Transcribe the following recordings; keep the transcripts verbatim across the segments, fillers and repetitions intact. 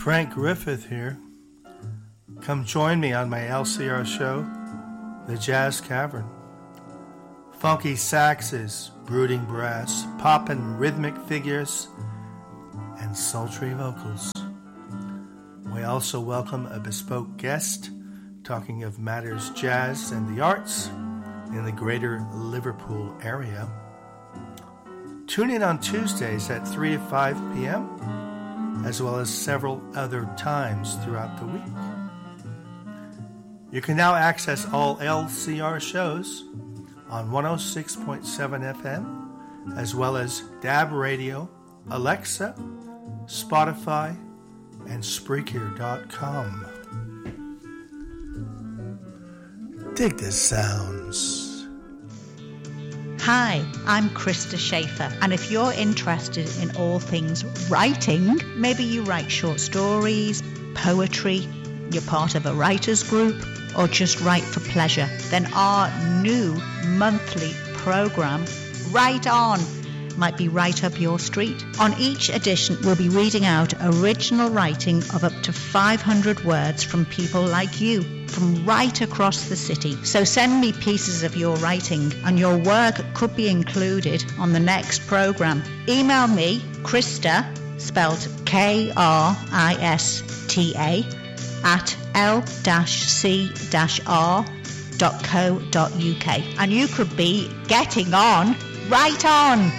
Frank Griffith here. Come join me on my L C R show, The Jazz Cavern. Funky saxes, brooding brass, poppin' rhythmic figures, and sultry vocals. We also welcome a bespoke guest talking of matters jazz and the arts in the greater Liverpool area. Tune in on Tuesdays at three to five p.m., as well as several other times throughout the week. You can now access all L C R shows on one oh six point seven F M, as well as D A B Radio, Alexa, Spotify, and Spreaker dot com. Dig the sounds. Hi, I'm Krista Schaefer, and if you're interested in all things writing, maybe you write short stories, poetry, you're part of a writers group, or just write for pleasure, then our new monthly program, Write On, might be right up your street. On each edition, we'll be reading out original writing of up to five hundred words from people like you, from right across the city. So send me pieces of your writing, and your work could be included on the next program. Email me, Krista, spelled K R I S T A, at l c r dot co dot u k, and you could be getting on right on.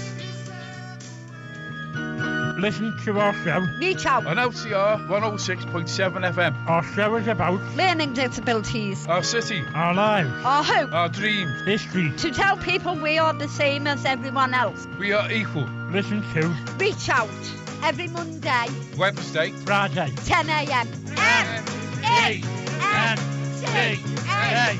Listen to our show. Reach out. On L C R one oh six point seven F M. Our show is about learning disabilities, our city, our lives, our hope, our dreams, history. To tell people we are the same as everyone else. We are equal. Listen to Reach Out every Monday, Wednesday, Friday, ten a.m. M E N C A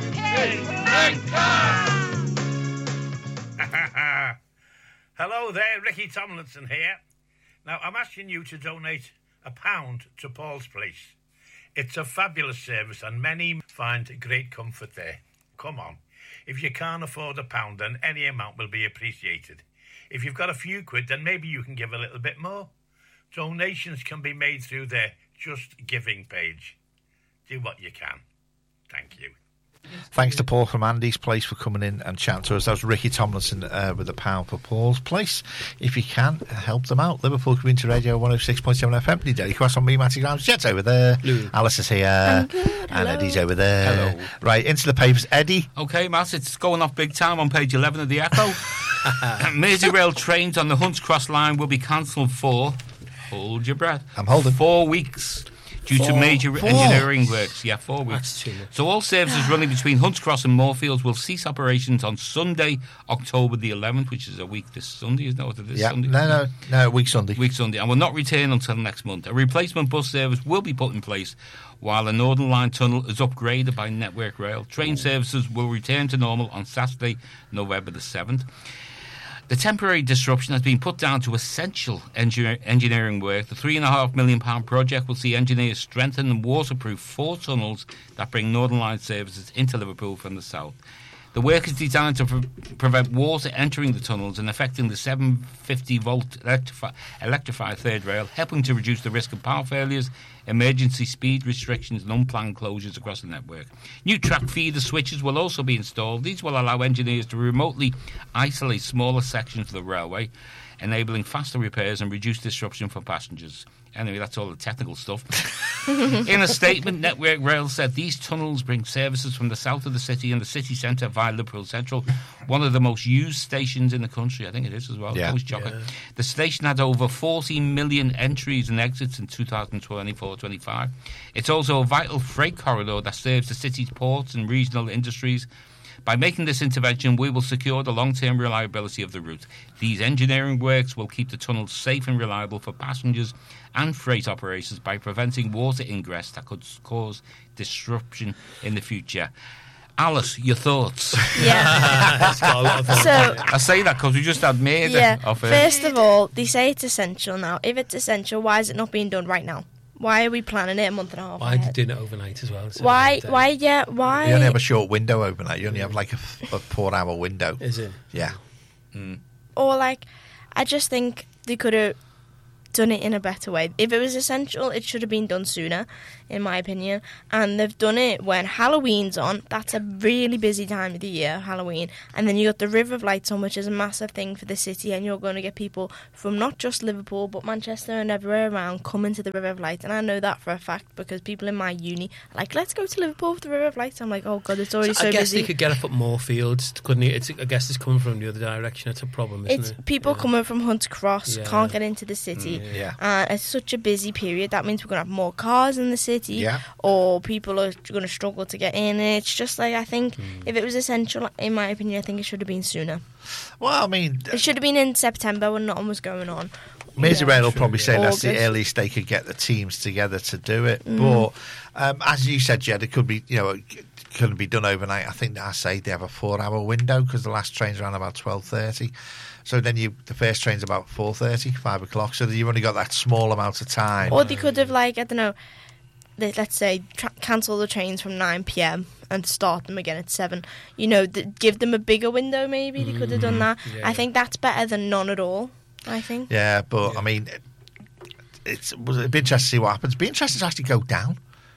P. Hello there, Ricky Tomlinson here. Now, I'm asking you to donate a pound to Paul's Place. It's a fabulous service and many find great comfort there. Come on. If you can't afford a pound, then any amount will be appreciated. If you've got a few quid, then maybe you can give a little bit more. Donations can be made through their Just Giving page. Do what you can. Thank you. Thanks to Paul from Andy's Place for coming in and chatting to us. That was Ricky Tomlinson uh, with a pound for Paul's Place. If you can, help them out. Liverpool Community Radio one oh six point seven F M. Derek Cross on me, Matty Grimes. Jet's over there. Hello. Alice is here. And Eddie's over there. Hello. Right, into the papers. Eddie. OK, Matt, it's going off big time on page eleven of the Echo. Merseyrail trains on the Hunts Cross line will be cancelled for, hold your breath, I'm holding. four weeks. Due four, to major four. engineering works. Yeah, four weeks. So all services running between Hunts Cross and Moorfields will cease operations on Sunday, October the eleventh, which is a week this Sunday, isn't it? Or this yeah. Sunday? No, no, no, week Sunday. Week Sunday, and will not return until next month. A replacement bus service will be put in place while the Northern Line tunnel is upgraded by Network Rail. Train services will return to normal on Saturday, November the seventh. The temporary disruption has been put down to essential engineer, engineering work. The three point five million pounds project will see engineers strengthen and waterproof four tunnels that bring Northern Line services into Liverpool from the south. The work is designed to pre- prevent water entering the tunnels and affecting the seven hundred fifty volt electrifi- electrified third rail, helping to reduce the risk of power failures, emergency speed restrictions and unplanned closures across the network. New track feeder switches will also be installed. These will allow engineers to remotely isolate smaller sections of the railway, enabling faster repairs and reduce disruption for passengers. Anyway, that's all the technical stuff. In a statement, Network Rail said these tunnels bring services from the south of the city and the city centre via Liverpool Central, one of the most used stations in the country. I think it is as well. Yeah. Yeah. The station had over forty million entries and exits in two thousand twenty-four twenty-five. It's also a vital freight corridor that serves the city's ports and regional industries. By making this intervention, we will secure the long-term reliability of the route. These engineering works will keep the tunnels safe and reliable for passengers and freight operations by preventing water ingress that could cause disruption in the future. Alice, your thoughts? Yeah. It's got a lot of thoughts. So, I say that because we just had murder. Yeah. Of, uh, First of all, they say it's essential now. If it's essential, why is it not being done right now? Why are we planning it a month and a half Why ahead? are they doing it overnight as well? Why, why, yeah, why? You only have a short window overnight. You only have like a, a four-hour window. Is it? Yeah. Mm. Or like, I just think they could have done it in a better way. If it was essential, it should have been done sooner, in my opinion. And they've done it when Halloween's on. That's a really busy time of the year, Halloween. And then you got the River of Lights on, which is a massive thing for the city. And you're going to get people from not just Liverpool, but Manchester and everywhere around coming to the River of Lights. And I know that for a fact because people in my uni are like, let's go to Liverpool for the River of Lights. I'm like, oh God, it's already so, so I guess busy. they could get up at Moorfields, couldn't it? It's, I guess it's coming from the other direction. It's a problem, isn't It's it? people Yeah. coming from Hunts Cross, Yeah. can't get into the city. Mm, yeah. And it's such a busy period. That means we're going to have more cars in the city. Yeah. Or people are going to struggle to get in. And it's just like, I think Mm. if it was essential, in my opinion, I think it should have been sooner. Well, I mean, It should have been in September when nothing was going on. Merseyrail will True, probably yeah. say that's the August. earliest they could get the teams together to do it. Mm. But um, as you said, Jed, it could be, you know, it couldn't be done overnight. I think I say they have a four-hour window because the last train's around about twelve thirty. So then you, the first train's about four thirty, five o'clock. So you've only got that small amount of time. Or they could have, like, I don't know, they, let's say, tra- cancel the trains from nine p.m. and start them again at seven. You know, th- give them a bigger window, maybe. They could have done that. Yeah. I think that's better than none at all, I think. Yeah, but I mean, it, it's was it'd be interesting to see what happens. It'd be interesting to actually go down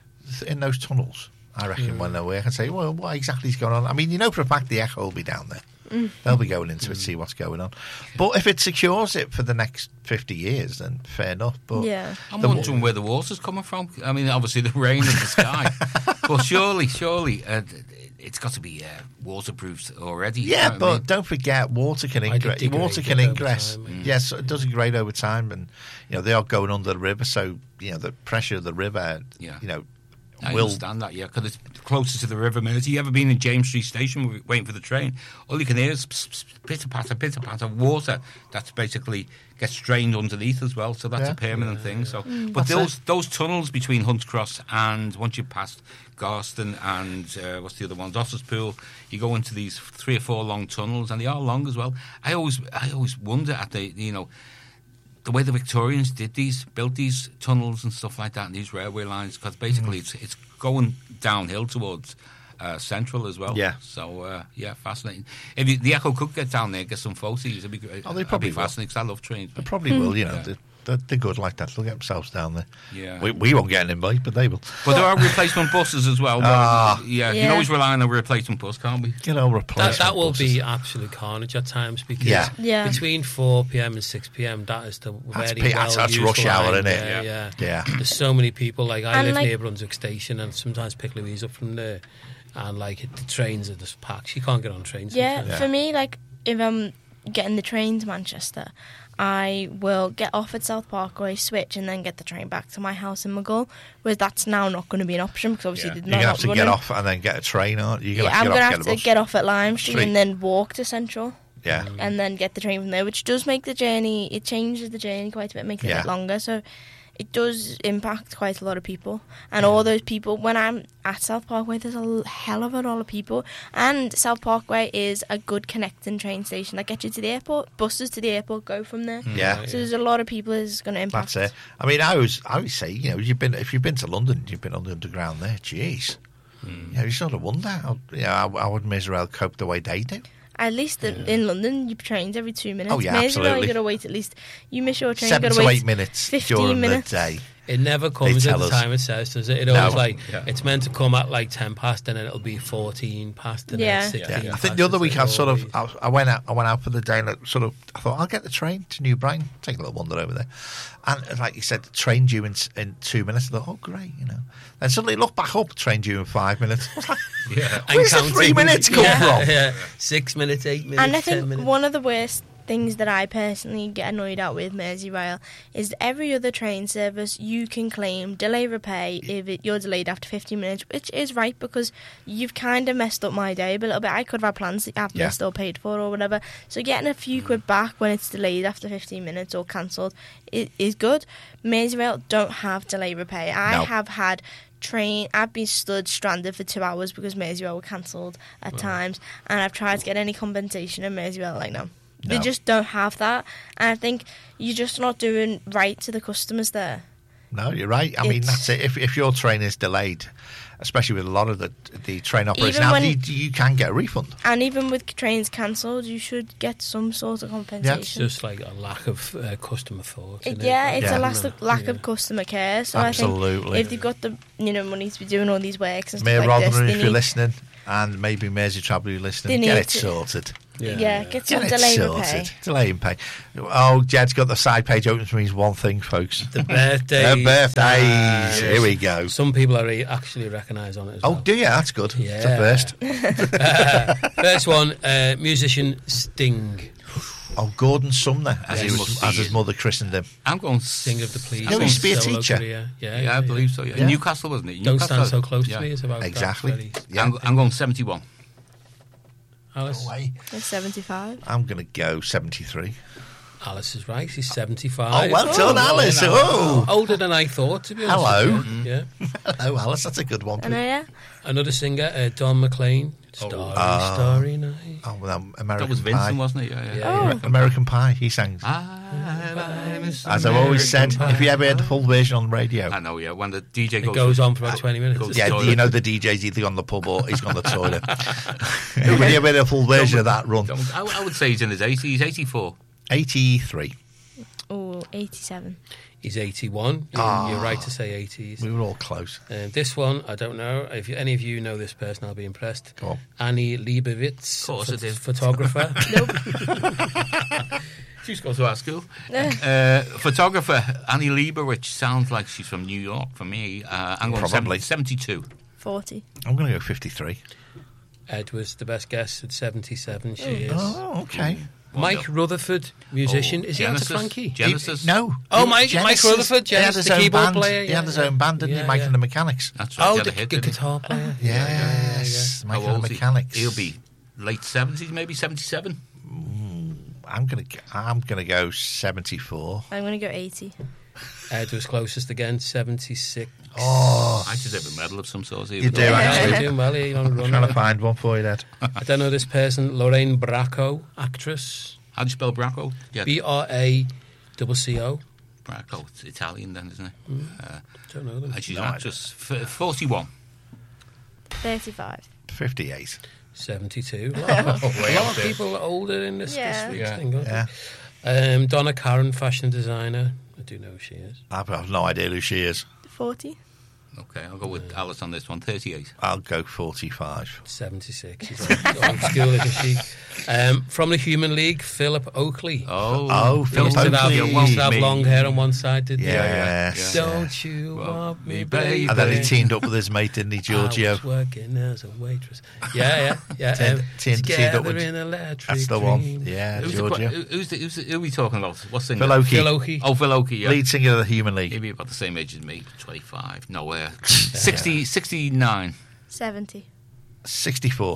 in those tunnels. I reckon when they're working, and say, well, what exactly is going on? I mean, you know for a fact the Echo will be down there. Mm. They'll be going into it, see what's going on. But if it secures it for the next fifty years, then fair enough. But Yeah. I'm the- wondering where the water's coming from. I mean, obviously the rain and the sky, but surely, surely, uh, it's got to be uh, waterproofed already. you Yeah, know what I but mean? don't forget, water can I did ingress. degrade Water it can over ingress. time, yeah. Yes, it does degrade over time, and you know they are going under the river, so you know the pressure of the river. Yeah. You know, I will understand that, yeah, because it's closer to the river. Mersey. You ever been in James Street Station w- waiting for the train? All you can hear is pitter patter, pitter patter, water that's basically gets drained underneath as well. So that's Yeah. a permanent thing. So, but That's those it. those tunnels between Hunts Cross and once you pass Garston and uh, what's the other one, Dosserspool, you go into these three or four long tunnels, and they are long as well. I always I always wonder at the you know. the way the Victorians did these, built these tunnels and stuff like that, and these railway lines, because basically it's it's going downhill towards uh, Central as well. Yeah. So uh, yeah, fascinating. If you, the Echo could get down there, and get some photos, it'd be great. Oh, they That'd probably be will. fascinating. Because I love trains. they probably will. You know, Yeah. they're, they're, they're good like that. They'll get themselves down there. Yeah. We, we won't get an invite, but they will. But there are replacement buses as well. Ah. yeah, you Yeah. can always rely on a replacement bus, can't we? You know, replacement That, that will buses. be absolute carnage at times because Yeah. Yeah. between four p.m. and six p.m. that is the That's very pe- well that's- that's used rush hour, line. isn't it? Yeah, Yeah. yeah. Yeah. There's so many people. Like I And, live like- near Brunswick Station and sometimes pick Louise up from there, and like the trains are just packed. You can't get on trains. Yeah, sometimes. for me, like, if I'm getting the train to Manchester, I will get off at South Parkway, switch, and then get the train back to my house in McGull, whereas that's now not going to be an option because obviously Yeah. they're You're not gonna have to running. get off and then get a train, aren't you? You're Yeah, I'm gonna going to have have to get a to bus. get off at Lime Street Street. and then walk to Central. Yeah. And then get the train from there, which does make the journey, it changes the journey quite a bit, makes it Yeah. a bit longer. So it does impact quite a lot of people. And all those people, when I'm at South Parkway, there's a l- hell of a lot of people. And South Parkway is a good connecting train station that gets you to the airport. Buses to the airport go from there. Yeah. So there's a lot of people it's going to impact. That's it. I mean, I always, I always say, you know, you've been if you've been to London, you've been on the underground there. Jeez, you know, you sort of wonder how, you know, how, how would Merseyrail cope the way they do? At least in in London, you trains every two minutes. Oh, yeah, Merseyrail, absolutely. you got to wait at least. You miss your train, Seven you got to to wait eight minutes fifteen during minutes. the day. It never comes at tell the us. time it says, does it? It No. always like Yeah. it's meant to come at like ten past, and then it'll be fourteen past, and Yeah. then sixteen. Yeah. I past. think the other It's week like I sort of always- I, I went out I went out for the day and I sort of I thought I'll get the train to New Brighton, take a little wander over there, and like you said, the train due in in two minutes. I thought, oh great, you know. Then suddenly look back up, train due in five minutes. I was like, Yeah. And where's the counting. three minutes come yeah, from? Yeah. Six minutes, eight minutes, And I ten think minutes. one of the worst things that I personally get annoyed at with Merseyrail is that every other train service you can claim delay repay if it, you're delayed after fifteen minutes, which is right because you've kind of messed up my day a little bit. I could have had plans that I've Yeah. missed or paid for or whatever. So getting a few quid back when it's delayed after fifteen minutes or cancelled is, is good. Merseyrail don't have delay repay. I No. have had train I've been stood stranded for two hours because Merseyrail were cancelled at times, and I've tried to get any compensation and Merseyrail like no. They No. just don't have that, and I think you're just not doing right to the customers there. No, you're right. I mean, It's- that's it. If if your train is delayed, especially with a lot of the the train operators Even now, when- you, you can get a refund. And even with trains cancelled, you should get some sort of It's compensation. just like a lack of uh, customer thought. It- isn't yeah, it? it's Yeah. a lack, of, lack Yeah. of customer care. So Absolutely. I think if they've got the you know money to be doing all these works and stuff Mayor like Rotherham, this, they if you're need, listening, and maybe Mersey Travel, you're listening, They get need it to- sorted. Yeah, yeah, get some Get it delay with sorted. pay. Delay in pay. Oh, Jed's got the side page open, which means one thing, folks. The birthdays. The birthdays. Ah, Here we go. Some people are re- actually recognise on it as Oh, well. do you? That's good. Yeah. It's a first. Uh, first one, uh, musician Sting. Oh, Gordon Sumner, as Yeah, he he was, must as be. his mother christened him. I'm going Sting of the Police. Oh, he used to be a Solo teacher. career. Yeah, Yeah, I believe so. Yeah. Yeah. Newcastle, wasn't it? Don't Newcastle. stand so close Yeah. to me. It's about that, Exactly. really. Yeah. I'm, I'm going seventy-one. Alice. No way. It's seventy-five. I'm going to go seventy-three. Alice is right. He's seventy-five. Oh, well done, Alice. Oh. Older than I thought, to be honest. Hello. with you. Yeah. Hello, Alice. That's a good one. I know, yeah. Another singer, uh, Don McLean. Starry, Oh. Starry Night. Oh, well, um, American That was Pie. Vincent, wasn't it? Yeah, yeah. Yeah. Amer- American Pie, he sang. As As I've always said, if you ever heard the full version on the radio, I know, yeah. When the D J It goes, goes on for about twenty minutes. goes- yeah, toilet. you know the D J's either on the pub or he's gone to the toilet. If you ever heard the full version of that run, Don't- I, I would say he's in his eighties, eighty-four. eighty-three. Oh, eighty-seven. He's eighty-one. You're, Ah. you're right to say eighties. We were all close. Um, this one, I don't know. If you, any of you know this person, I'll be impressed. Go on. Annie Leibovitz, Of course I do. photographer. She's gone to our school. uh, photographer Annie Leibovitz sounds like she's from New York for me. Uh, I'm going Probably. seventy-two. forty. I'm going to go fifty-three. Ed was the best guess at seventy-seven. She is. Oh, okay. Mike Rutherford, musician. Oh, is he Genesis? after Frankie? Genesis? No. Oh, Mike- Genesis. Mike Rutherford, He had Genesis, his the own keyboard band. player, He yeah, had his yeah. own band, didn't Yeah, he? Mike yeah. and the Mechanics. That's right. Oh, he the, had a hit, the didn't he? guitar player. Yes. Mike How and old the is he? Mechanics. He'll be late seventies, maybe seventy-seven. I'm going to. I'm going to go seventy-four. I'm going to go eighty. Ed was closest again, seventy-six. Oh, I should have a medal of some sort. you do actually. You're doing well here. You're on a I'm run. trying to Ed. find one for you, Dad. I don't know this person. Lorraine Bracco, actress. How do you spell Bracco? Yeah, B R A C C O. Bracco. It's Italian then, isn't it? Uh, Don't know them. and she's No an idea. actress. F- forty-one. thirty-five. Fifty-eight. seventy-two. A lot, of- a Way lot up of there. people older in this, Yeah. this week's Yeah. thing. aren't Yeah. they? Um, Donna Karen, fashion designer. I do know who she is. I have no idea who she is. forty. Okay, I'll go with Alice on this one. thirty-eight. I'll go forty-five. seventy-six. She's old, old school, isn't she? Um, from the Human League, Philip Oakley. Oh, Oh, He Philip used to have, Oakley. he used to have long hair on one side, didn't Yes. he? Don't you Well, want me, me, baby? baby. And then he teamed up with his mate, didn't he, I Giorgio? was working as a waitress. Yeah, yeah, yeah. Teamed- um, teamed- teamed together up with- in electric That's the one. dreams. Yeah, Who's the, Giorgio. who- who's the, who's the, who are we talking about? What's the Phil Oakey. Phil Oakey. Oh, Phil Oakey, yeah. Lead singer of the Human League. He'd be about the same age as me, twenty-five. Nowhere. sixty, sixty-nine. seventy. sixty-four.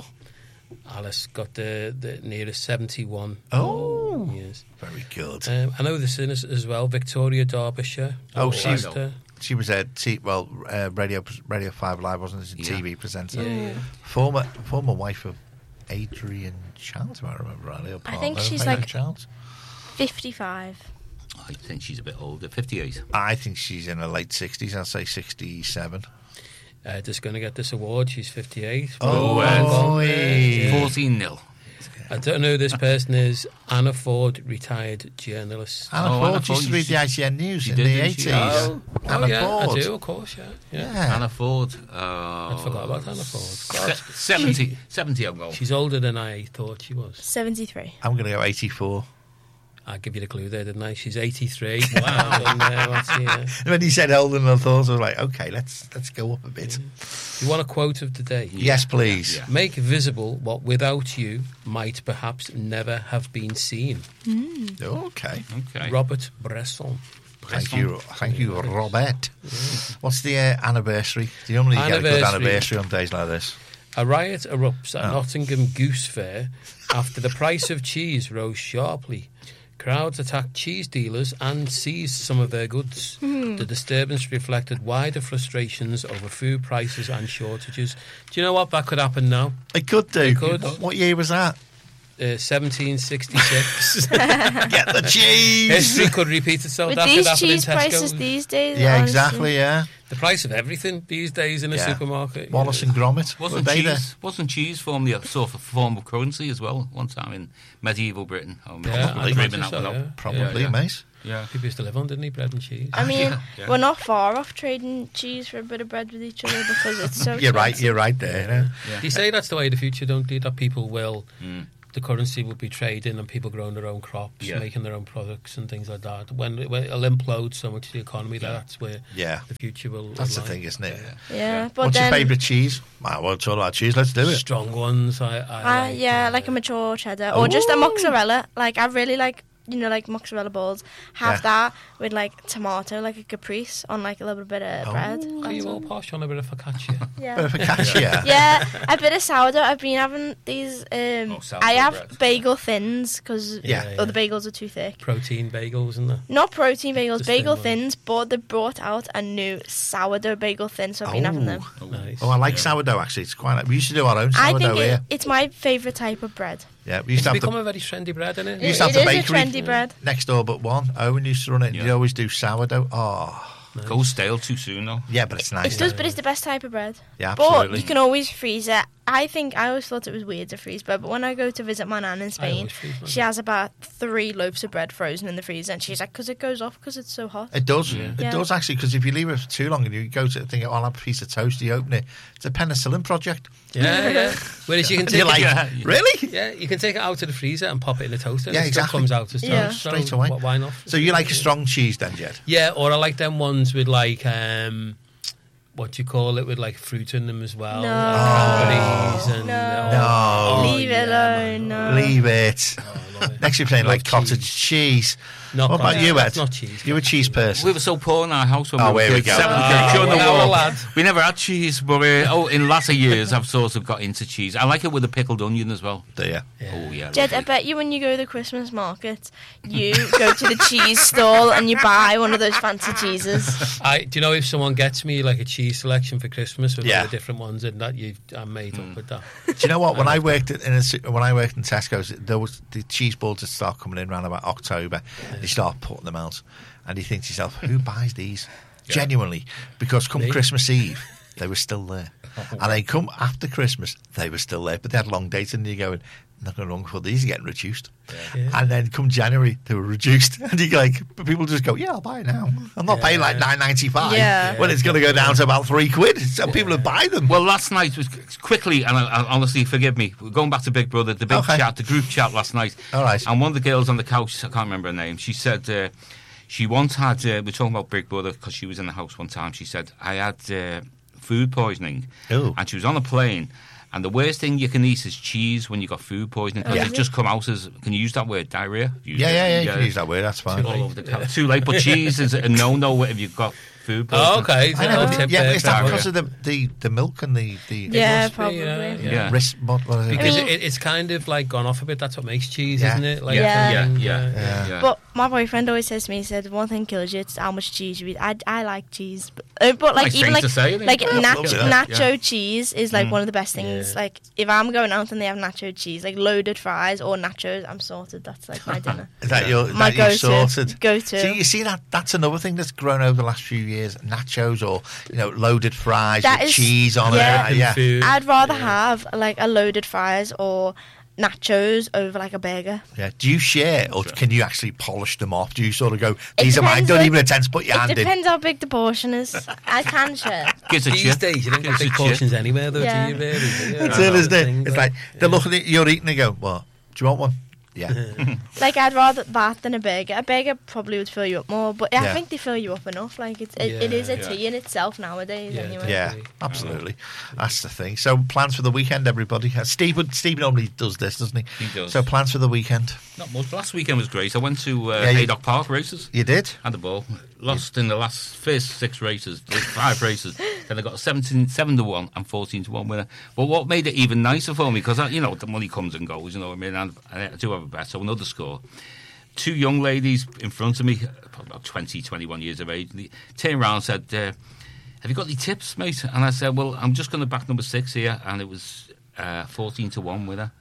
Alice got the, the nearest seventy-one. Oh. Yes. Very good. Um, I know this in as, as well. Victoria Derbyshire. Oh, What she's- was her? She was a T, well, uh, radio Radio Five Live, wasn't she? Yeah. T V presenter. Yeah, yeah. Former former wife of Adrian Childs, if I remember rightly. Or I partner think of she's Adrian like- Childs. fifty-five. I think she's a bit older. fifty-eight. I think she's in her late sixties. I'd say sixty-seven. Uh, just going to get this award. She's fifty-eight. Oh, Well, boy. yeah. fourteen nil. I don't know who this person is. Anna Ford, retired journalist. Anna Oh, Ford Anna used Ford, to read she- the I T N News she in did, the didn't she? eighties. Oh, oh Anna yeah, Ford. I do, of course, yeah. yeah. Yeah. Anna Ford. Uh, I'd forgot about Anna Ford. se- seventy. seventy, I'm going. She's older than I thought she was. seventy-three. I'm going to go eighty-four. I give you the clue there, didn't I? She's eighty-three. Wow. and, uh, that's, yeah. When he said older than I thought, I was like, okay, let's let's go up a bit. You want a quote of the day? Yes, please. Yeah. Make visible what without you might perhaps never have been seen. Okay. Okay. Robert Bresson. Thank you, thank you, Robert. What's the uh, anniversary? Do you normally get a good Anniversary. anniversary on days like this? A riot erupts at Oh. Nottingham Goose Fair after the price of cheese rose sharply. Crowds attacked cheese dealers and seized some of their goods. The disturbance reflected wider frustrations over food prices and shortages. Do you know what? That could happen now. It could do. It could. What year was that? uh, seventeen sixty-six. Get the cheese. History could repeat itself. With after these that, cheese in Tesco. prices these days, Yeah, honestly. exactly. Yeah. The price of everything these days in a Yeah. supermarket. Wallace yeah. and Gromit. Wasn't Were they cheese? Wasn't cheese formerly a sort of form of currency as well? One time in medieval Britain. Oh, Yeah, probably I'd dreaming imagine that so, one up. yeah. there? Probably, Yeah, yeah. mate. Yeah. People used to live on, didn't they? Bread and cheese. I mean, Yeah. we're not far off trading cheese for a bit of bread with each other because it's so You're right. expensive. You're right there. You know? Yeah. Do you say that's the way of the future, don't you? That people will, Mm. the currency will be trading and people growing their own crops, Yeah. making their own products and things like that. When, when it'll implode so much the economy, that that's where Yeah. the future will. That's the lie. thing, isn't it? Yeah, but What's then... your favourite cheese? Well, we'll talk about cheese. Let's do it. Strong ones. I, I Uh, like, yeah, uh, like a mature cheddar or just a mozzarella. Like I really like, you know, like mozzarella balls. Have Yeah. that with like tomato, like a caprese on like a little bit of Oh. bread. Are you all posh on a bit of focaccia? Bit Yeah. of focaccia. Yeah, a bit of sourdough. I've been having these. Um, Oh, sourdough I have bread. bagel thins because Yeah. Yeah, other bagels are too thick. Protein bagels and that. Not protein bagels, Just bagel thin thins. But they brought out a new sourdough bagel thin, so I've been having them. Oh. Nice. Oh, I like sourdough, actually. It's quite. We used to do our own I sourdough think it, here. it's my favourite type of bread. Yeah, we used It's to have become the, a very trendy bread, isn't it? we used It- to have the it is a bakery trendy bread. next door but one. Owen used to run it. and Yeah. You'd always do sourdough. Oh, Goes stale too soon, though. yeah, but it's nice. It does, but it's the best type of bread. Yeah, But absolutely. you can always freeze it. I think I always thought it was weird to freeze bread, but when I go to visit my nan in Spain, always freeze mine. she has about three loaves of bread frozen in the freezer, and she's like, "Because it goes off because it's so hot." It does. Yeah. It Yeah. does actually, because if you leave it for too long and you go to think, oh, I'll have a piece of toast, you open it, it's a penicillin project. Yeah, yeah. Whereas you can And take you're like, it, Yeah. really? yeah, you can take it out of the freezer and pop it in the toaster. Yeah, and it still exactly. comes out as toast. Yeah. so Straight away. wh- Why not? So you like a strong cheese then, Jed? Yeah, or I like them ones with like um, what do you call it, with like fruit in them as well, No. like cranberries and No. No. Leave it alone, no. Leave it. Oh, I love it. Next you're playing Love like cottage cheese. cheese. Not What about cottage. you, Ed? That's not cheese. You a cheese person? We were so poor in our house when Oh, we here were we kids. go. Seventh Oh, grade, during the well, war. lad. We never had cheese, but uh, oh, in latter years I've sort of got into cheese. I like it with a pickled onion as well. Do you? Oh yeah. Jed, I lovely. bet you when you go to the Christmas market, you go to the cheese stall and you buy one of those fancy cheeses. I, do you know if someone gets me like a cheese selection for Christmas with Yeah. all the different ones and that, you, I'm made up with that. Do you know what? When I worked in a, su- when I worked in Tesco's, there was the cheese balls that start coming in around about October. You start putting them out, and you think to yourself, "Who buys these?" Genuinely, because come Me. Christmas Eve, they were still there, and they come after Christmas, they were still there, but they had long dates, and you're going, "Nothing wrong for these are getting reduced." Yeah. And then come January, they were reduced, and you like, but people just go, "Yeah, I'll buy it now. I'm not paying like nine ninety five Yeah. when it's going to go down to about three quid." So people will buy them. Well, last night was quickly, and I, I, honestly, forgive me. We're going back to Big Brother, the big Okay. chat, the group chat last night. All right. And one of the girls on the couch, I can't remember her name. She said uh, she once had. Uh, we're talking about Big Brother because she was in the house one time. She said I had uh, food poisoning, Ooh. and she was on a plane. And the worst thing you can eat is cheese when you got food poisoning because Oh, it's really? just come out as. Can you use that word, diarrhea? Use Yeah, it. yeah, yeah. You can use that word. That's fine. All over the couch. Too late, but cheese is a no-no if you've got food poisoning. Oh, okay. I know, Tip yeah, there, is that Barry. because of the, the, the milk and the, the Yeah, must be, probably. yeah, yeah. Yeah. wrist, what, what is it? Because I mean- it, it's kind of like gone off a bit. That's what makes cheese, Yeah. isn't it? Like, Yeah. Yeah, um, yeah, Yeah. yeah. But my boyfriend always says to me, he said, one thing kills you, it's how much cheese you eat. I, I like cheese. But, uh, but like, Nice even thing like, to say, isn't it? like Yeah, nach- lovely, that. nacho Yeah. cheese is like Mm. one of the best things. Yeah. Like, if I'm going out and they have nacho cheese, like loaded fries or nachos, I'm sorted. That's like my dinner. Is that your, My that you go-to. sorted? Go-to. See, you see that that's another thing that's grown over the last few years. Nachos or you know loaded fries That with is- cheese on yeah. it. American Yeah, food. I'd rather Yeah. have like a loaded fries or nachos over like a burger. yeah. Do you share or can you actually polish them off? Do you sort of go, It these are mine? depends, Don't like- even attempt to put your It hand in. depends how big the portion is. I can share. Gives a These chip. days, you don't Gives get big a chip. portions anywhere, though, Yeah. do you, really? Do you? That's it, isn't it? Thing, It's like they're looking at you're eating and go, what? Do you want one? Yeah. Like, I'd rather that than a burger. A burger probably would fill you up more, but I Yeah. think they fill you up enough. Like, it's, it, it Yeah, is a yeah. tea in itself nowadays, Yeah, anyway. Yeah, Definitely. absolutely. That's the thing. So plans for the weekend, everybody. Uh, Steve would, Steve normally does this, doesn't he? He does. So plans for the weekend. Not much. Last weekend was great. I went to uh, Yeah, you- Haydock Park races. You did? Had the ball. Lost in the last first six races, five races. Then I got seventeen, seven to one and fourteen to one winner. But what made it even nicer for me, because you know the money comes and goes. You know, what I mean, and I do have a bet. So another score. Two young ladies in front of me, probably about twenty, twenty-one years of age, they turned around and said, uh, "Have you got any tips, mate?" And I said, "Well, I'm just going to back number six here," and it was uh, fourteen to one winner.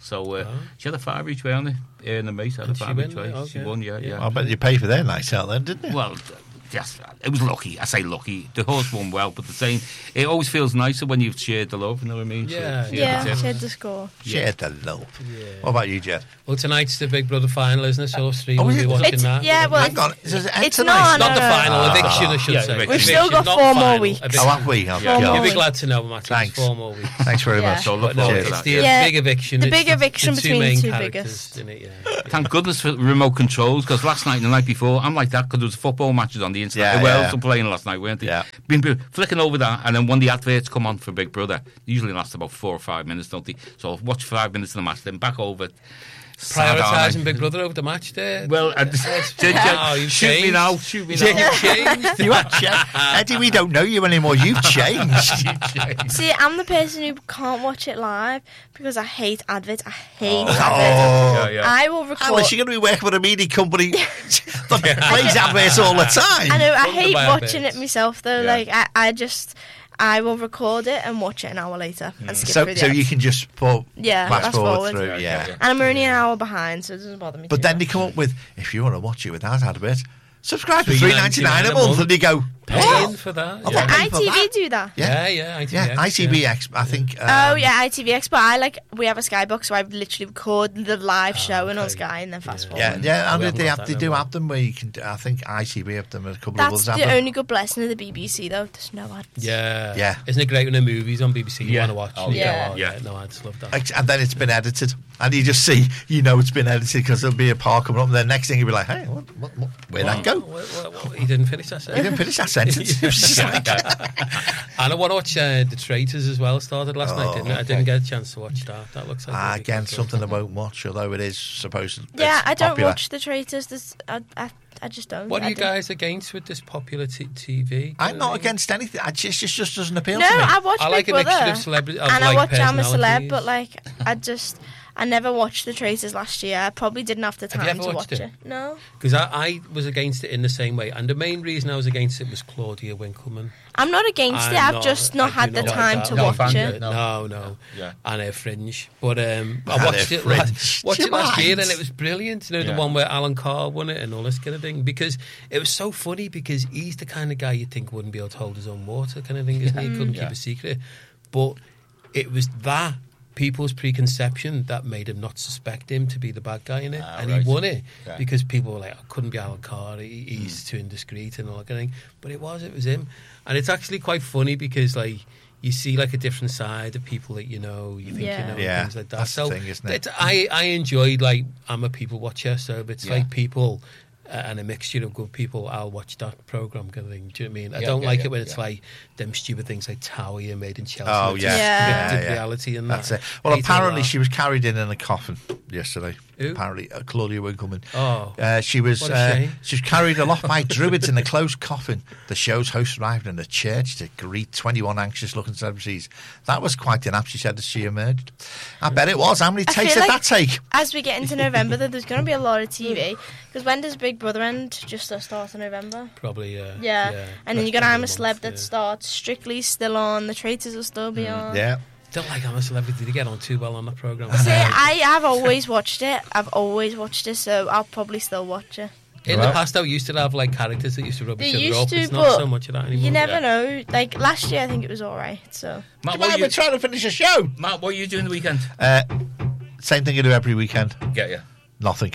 So uh, Oh. she had a five each way on it. Uh, and the mate had a Did she five win? each way. Oh, She yeah. won, yeah, Yeah. yeah. I bet you pay for their nights out then, didn't you? Well, yes, it was lucky. I say lucky. The horse won well, but the same. It always feels nicer when you've shared the love. You know what I mean? Yeah, Shared- Yeah, shared the- shared the score. Shared the love. What about you, Jed? Well, tonight's the Big Brother final, isn't it? So us three Oh, will is be it? watching It's- that. yeah, well, Hang on. Is it end It's tonight? not, It's not the no, final, Ah. eviction, I should Yeah, say. eviction. We've Eviction, still got not four more final, weeks. eviction. Oh, have we? Oh, Yeah. Four God. more You'll be weeks. glad to know, Matt. Thanks. It's four more weeks. Thanks very Yeah. much. So look But no, forward Cheers. to it's that. the Yeah, big eviction. the It's big eviction the two between the main two characters biggest. in it, yeah. Thank goodness for remote controls, because last night and the night before, I'm like that because there was football matches on the internet. Yeah, The Wales yeah. were playing last night, weren't they? Yeah. Been, been flicking over that, and then when the adverts come on for Big Brother, they usually last about four or five minutes, don't they? So I'll watch five minutes of the match, then back over. sad, aren't I? Prioritising Big Brother over the match there. Well, I just, did you, Oh, you've shoot me changed. now, shoot me Yeah, now. you've changed. You have changed. Eddie, we don't know you anymore. You've changed. See, I'm the person who can't watch it live because I hate adverts. I hate Oh. adverts. Yeah, yeah. I will record. How is she going to be working with a media company that plays adverts all the time? I know. I Funded hate by watching adverts. it myself though. Yeah. Like I, I just, I will record it and watch it an hour later and skip So, through the so ads. you can just put Yeah, fast fast forward, forward. through, Yeah, yeah. yeah, yeah. And I'm only an hour behind, so it doesn't bother me. But too then much. they come up with, if you want to watch it without adverts, subscribe for three three ninety nine a month, and you go, Paying what? for that. Oh, Yeah, pay I for T V that? do that. Yeah. yeah, yeah. I T V Yeah, X, I T V X. I think. Um, Oh yeah, I T V X. But I like we have a Skybox, so I literally record the live show and on okay. Sky and then fast forward. Yeah, yeah, and We haven't they got have, that they no do more. have them where you can. I think I T V have them, and a couple of That's others have the them. only good blessing of the B B C though. There's no ads. Yeah. Yeah. Isn't it great when the movies on B B C you Yeah. want to watch? Oh, and you go, yeah. oh, Yeah. No ads. Love that. Like, and then it's been edited, and you just see, you know, it's been edited because there'll be a part coming up, and the next thing you'll be like, hey, what, what, what, where'd that go? What, what, what, he didn't finish that He sentence. didn't finish that sentence. It was just like, And I want to watch uh, The Traitors as well. Started last night, didn't it? I okay. didn't get a chance to watch that. That looks like ah, really again, good. something I won't watch, although it is supposed to. Yeah, it's I don't popular. watch the Traitors. There's, I, I, I just don't. What are I you don't- guys against with this popular t- TV? I'm not against anything. I just, it just doesn't appeal No, to me. I watch I like Big a mixture Brother, of celebrity of and like I watch I'm a Celeb, personalities. but like I just I never watched the Traitors last year. I probably didn't have the Have you time ever to watched watch it? it. No, Because I, I was against it in the same way, and the main reason I was against it was Claudia Winkleman. I'm not against I'm it. I've not- just I not do had the not like time that. to No, watch fan it. it. No, No. no, Yeah. and her Fringe. But um, I And watched her it, Fringe. last, watched Do it you last year, mind? and it was brilliant. You know, Yeah. the one where Alan Carr won it and all this kind of thing. Because it was so funny, because he's the kind of guy you'd think wouldn't be able to hold his own water, kind of thing, isn't he? He couldn't Yeah. keep a secret. But it was that people's preconception that made him not suspect him to be the bad guy in it, Ah, and right. he won it Yeah. because people were like, "Oh, couldn't be Alan Carr. He, he's too indiscreet and all that kind of thing." But it was, it was him, and it's actually quite funny because like you see like a different side of people that you know, you think Yeah. you know, Yeah, things like that. that's the so thing, isn't it? it's- I I enjoyed like I'm a people watcher, so if it's Yeah. like people. Uh, and a mixture of good people, I'll watch that program kind of thing. Do you know what I mean? I Yeah, don't yeah, like yeah, it when it's yeah. like them stupid things like Towie and Made in Chelsea. Oh, It's yeah. just Yeah. scripted Yeah, yeah. reality and That's that. it. Well, Hate apparently all she was carried in in a coffin yesterday. Who? Apparently, uh, Claudia Winkleman. Oh. Uh, she was What a uh, shame. she was carried aloft by druids in a closed coffin. The show's host arrived in a church to greet twenty-one anxious-looking celebrities. That was quite an app, she said, as she emerged. I bet it was. How many I takes feel did like that take? As we get into November, though, there's going to be a lot of T V. Because when does Big Brother end? Just the start of November. Probably, uh, Yeah, and then you got Rest of I'm the a Celeb month, that yeah. starts. Strictly still on. The Traitors will still be on. Yeah. Don't like I'm a Celebrity. They get on too well on that program. See, I have always watched it. I've always watched it, so I'll probably still watch it. In Well- the past, though, we used to have like characters that used to rub They each other used up. to, It's not but so much of that anymore. You never Yeah. know. Like last year, I think it was all right. So Matt, Why what are are we you, trying to finish a show? Matt, what are you doing the weekend? Uh, same thing I do every weekend. Get you. Nothing.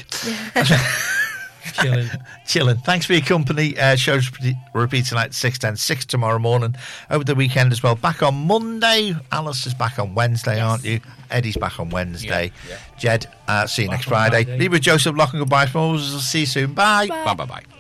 Chilling. Chilling. Thanks for your company. Uh, shows repeat tonight, six ten, six tomorrow morning. Over the weekend as well. Back on Monday. Alice is back on Wednesday, aren't you? Eddie's back on Wednesday. Yeah, yeah. Jed, uh, see you Back next on Friday. Friday. Leave with Joseph Lock and goodbye from us. See you soon. Bye. Bye bye bye.